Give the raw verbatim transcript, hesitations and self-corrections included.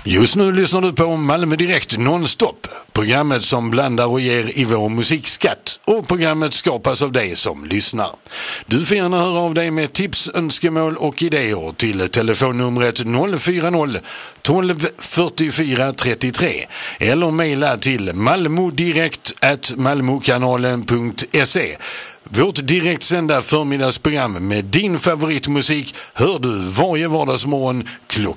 Just nu lyssnar du på Malmö Direkt nonstop. Programmet som blandar och ger i vår musikskatt. Och programmet skapas av dig som lyssnar. Du får gärna höra av dig med tips, önskemål och idéer till telefonnumret noll fyra noll tolv fyrtiofyra trettiotre eller mejla till malmodirekt at malmokanalen punkt se. Vårt direktsända förmiddagsprogram med din favoritmusik hör du varje vardagsmorgon klockan